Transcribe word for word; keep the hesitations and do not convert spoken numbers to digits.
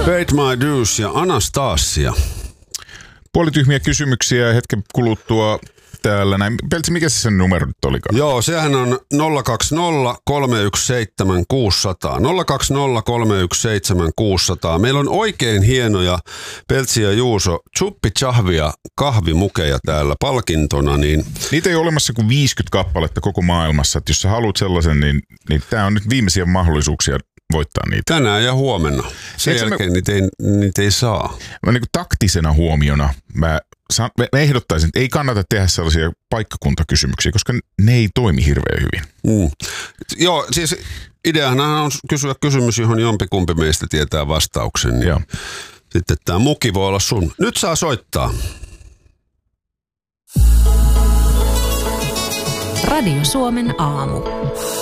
Paid My Dues ja Anastasia. Puolityhmiä kysymyksiä hetken kuluttua täällä näin. Peltsi, mikä se sen numero nyt olikaan? Joo, sehän on nolla kaksi nolla kolme yksi seitsemän kuusi nolla nolla. nolla kaksi nolla kolme yksi seitsemän kuusi nolla nolla. Meillä on oikein hienoja, Peltsi ja Juuso, chuppi chahvia kahvimukeja täällä palkintona. Niin... Niitä ei ole olemassa kuin viisikymmentä kappaletta koko maailmassa. Että jos sä haluat sellaisen, niin, niin tämä on nyt viimeisiä mahdollisuuksia voittaa niitä. Tänään ja huomenna. Sen Eikö jälkeen me... niitä, ei, niitä ei saa. Mä niin kuin taktisena huomiona mä, mä ehdottaisin, että ei kannata tehdä sellaisia paikkakuntakysymyksiä, koska ne ei toimi hirveän hyvin. Mm. Joo, siis ideahan on kysyä kysymys, johon jompikumpi meistä tietää vastauksen. Niin sitten tämä muki voi olla sun. Nyt saa soittaa. Radio Suomen aamu.